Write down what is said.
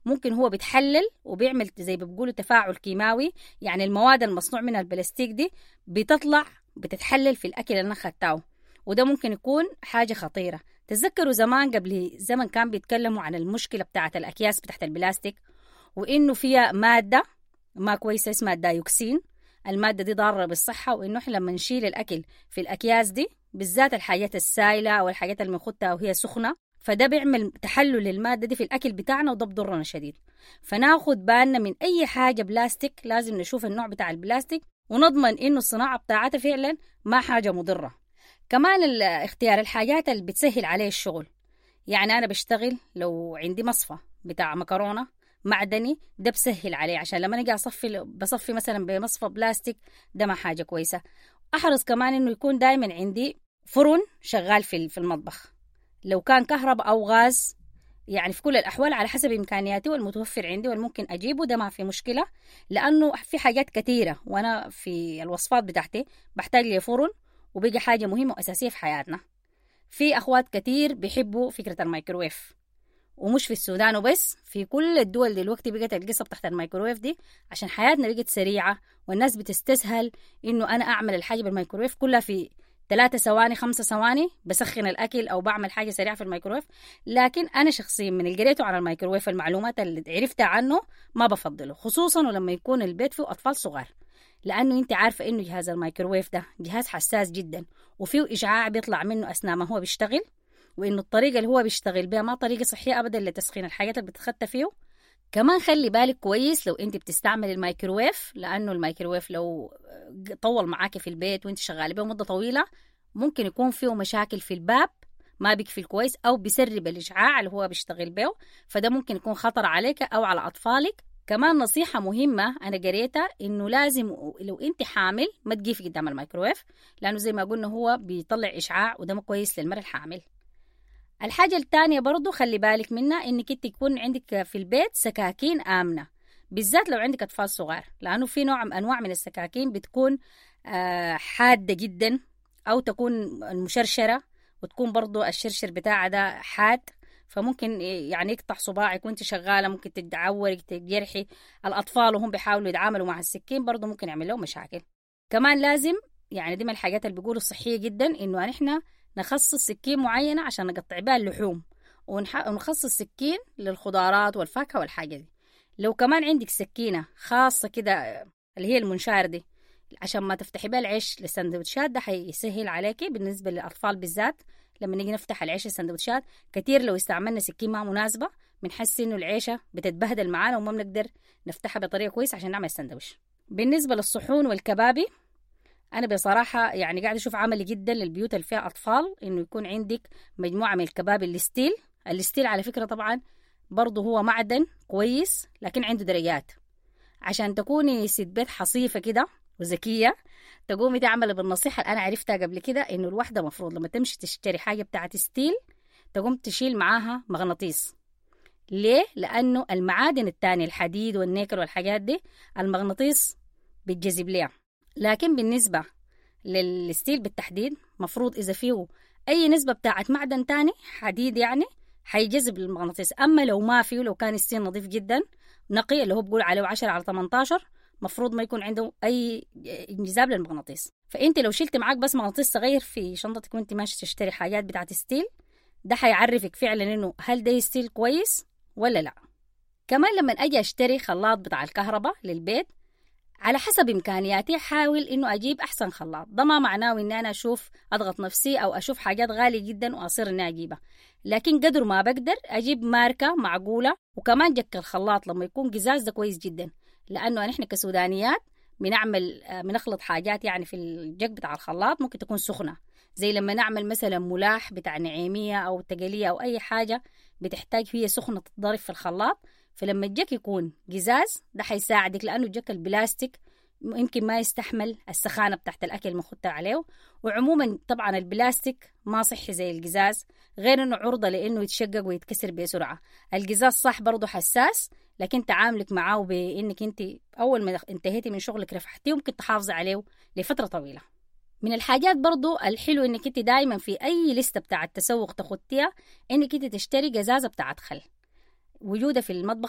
ممكن هو بيتحلل وبيعمل زي بيقولوا تفاعل كيماوي، يعني المواد المصنوع منها البلاستيك دي بتطلع بتتحلل في الأكل اللي أنا خدتاه، وده ممكن يكون حاجة خطيرة. تذكروا زمان قبل زمن كان بيتكلموا عن المشكلة بتاعة الأكياس بتاعة البلاستيك، وإنه فيها مادة ما كويسة اسمها الدايوكسين. المادة دي ضارة بالصحة، وإنه إحنا لما نشيل الأكل في الأكياس دي بالذات الحاجات السائلة أو الحاجات اللي بنخدها وهي سخنة، فده بيعمل تحلل للمادة دي في الأكل بتاعنا، وده بضرنا شديد. فناخد بالنا من أي حاجة بلاستيك، لازم نشوف النوع بتاع البلاستيك ونضمن إنه الصناعة بتاعتها فعلا ما حاجة مضرة. كمان اختيار الحاجات اللي بتسهل عليه الشغل، يعني أنا بشتغل لو عندي مصفى بتاع مكرونة معدني، ده بسهل عليه، عشان لما نجي بصفي مثلا بمصفى بلاستيك ده ما حاجة كويسة. أحرص كمان إنه يكون دايما عندي فرن شغال في المطبخ، لو كان كهرباء أو غاز، يعني في كل الأحوال على حسب إمكانياتي والمتوفر عندي والممكن أجيبه، ده ما في مشكلة. لأنه في حاجات كثيرة وأنا في الوصفات بتاعتي بحتاج لي فرن، وبيجي حاجة مهمة وأساسية في حياتنا. في أخوات كتير بيحبوا فكرة الميكروويف، ومش في السودان وبس، في كل الدول دلوقتي بقت القصة تحت الميكروويف دي، عشان حياتنا بقت سريعة والناس بتستسهل إنه أنا أعمل الحاجة بالميكروويف كلها في 3 ثواني 5 ثواني، بسخن الأكل أو بعمل حاجة سريعة في الميكروويف. لكن أنا شخصيا من اللي قريته عن الميكروويف المعلومات اللي عرفتها عنه ما بفضله، خصوصا ولما يكون البيت فيه أطفال صغار، لأنه أنت عارفة إنه جهاز الميكروويف ده جهاز حساس جدا، وفيه إشعاع بيطلع منه أثناء ما هو بيشتغل، وإنه الطريقة اللي هو بيشتغل بها ما طريقة صحية أبدا لتسخين الحاجات اللي بتخطى فيه. كمان خلي بالك كويس لو أنت بتستعمل الميكروويف، لأنه الميكروويف لو طول معاك في البيت وأنت شغالة به مدة طويلة ممكن يكون فيه مشاكل في الباب، ما بيقفل كويس أو بيسرب الإشعاع اللي هو بيشتغل به، فده ممكن يكون خطر عليك أو على أطفالك. كمان نصيحة مهمة أنا قريتها، إنه لازم لو أنت حامل ما تقيفي قدام الميكروويف، لأنه زي ما قلنا هو بيطلع إشعاع وده ما كويس للمرأة الحامل. الحاجة التانية برضو خلي بالك منها، إنك أنت يكون عندك في البيت سكاكين آمنة، بالذات لو عندك أطفال صغار، لأنه في أنواع من السكاكين بتكون حادة جدا، أو تكون مشرشرة وتكون برضو الشرشر بتاعها ده حاد، فممكن يعني يقطع صباعك وانت شغالة، ممكن تتعورك تجرحي الأطفال وهم بيحاولوا يتعاملوا مع السكين، برضو ممكن يعمل لهم مشاكل. كمان لازم يعني دي من الحاجات اللي بيقولوا صحية جدا، إنه نحن نخصص سكين معينة عشان نقطع بها اللحوم، ونخصص سكين للخضارات والفاكهة والحاجة دي. لو كمان عندك سكينة خاصة كده اللي هي المنشار دي عشان ما تفتحي بها العيش للسندوتشات، ده حيسهل عليكي بالنسبة للأطفال بالذات. لما نيجي نفتح العيش للسندوتشات كتير لو استعملنا سكين ما مناسبة بنحس إنه العيشة بتتبهدل معانا وما بنقدر نفتحها بطريقة كويس عشان نعمل السندوتش. بالنسبة للصحون والكبابي، أنا بصراحة يعني قاعدة أشوف عملي جدا للبيوت اللي فيها أطفال إنه يكون عندك مجموعة من الكباب الستيل على فكرة طبعا برضه هو معدن كويس، لكن عنده درجات. عشان تكوني ست بيت حصيفة كده وذكية تقومي تعمل بالنصيحة اللي أنا عرفتها قبل كده، إنه الواحدة مفروض لما تمشي تشتري حاجة بتاعت ستيل تقوم تشيل معاها مغناطيس. ليه؟ لأنه المعادن التانية الحديد والنيكل والحاجات دي المغناطيس بتجذب ليها، لكن بالنسبة للستيل بالتحديد مفروض إذا فيه أي نسبة بتاعت معدن تاني حديد يعني حيجذب المغناطيس. أما لو ما فيه، لو كان الستيل نظيف جدا نقي اللي هو بقول عليه 10/18 مفروض ما يكون عنده أي انجذاب للمغناطيس. فأنت لو شلت معاك بس مغناطيس صغير في شنطتك وانت ماشي تشتري حاجات بتاعت ستيل، ده حيعرفك فعلا إنه هل ده ستيل كويس ولا لا. كمان لما أجي أشتري خلاط بتاع الكهرباء للبيت على حسب إمكانياتي حاول إنه أجيب أحسن خلاط، ده ما معناه إني أنا أشوف أضغط نفسي أو أشوف حاجات غالية جدا وأصير إني أجيبها، لكن قدر ما بقدر أجيب ماركة معقولة. وكمان جك الخلاط لما يكون قزاز ده كويس جدا، لأنه نحن كسودانيات بنخلط حاجات يعني في الجك بتاع الخلاط ممكن تكون سخنة، زي لما نعمل مثلا ملاح بتاع نعيمية أو تقلية أو أي حاجة بتحتاج هي سخنة تتضرب في الخلاط، فلما الجك يكون قزاز ده حيساعدك، لأنه الجك البلاستيك يمكن ما يستحمل السخانة بتاعت الأكل المخدة عليه. وعموما طبعا البلاستيك ما صحي زي القزاز، غير أنه عرضة لأنه يتشقق ويتكسر بسرعة. القزاز صح برضو حساس، لكن تعاملك معاه بأنك انت أول ما انتهيتي من شغلك رفحتيه وممكن تحافظي عليه لفترة طويلة. من الحاجات برضو الحلو انك انت دايما في اي لستة بتاعت تسوق تخطيها انك انت تشتري قزازة بتاعت خل، وجودها في المطبخ